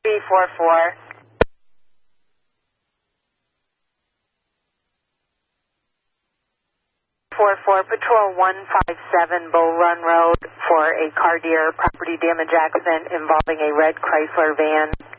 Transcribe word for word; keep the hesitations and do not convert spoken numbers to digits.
three four four. four four Patrol one five seven Bull Run Road for a car deer property damage accident involving a red Chrysler van.